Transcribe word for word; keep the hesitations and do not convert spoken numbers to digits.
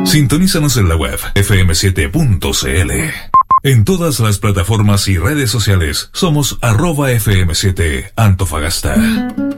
Sintonízanos en la web efe eme siete punto ce ele. En todas las plataformas y redes sociales somos arroba efe eme siete Antofagasta.